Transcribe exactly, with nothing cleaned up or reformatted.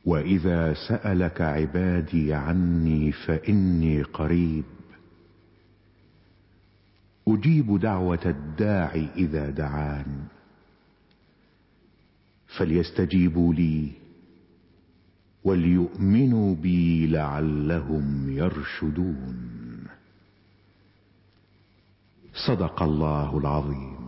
وإذا سألك عبادي عني فإني قريب أجيب دعوة الداع إذا دعان فليستجيبوا لي وليؤمنوا بي لعلهم يرشدون. صدق الله العظيم.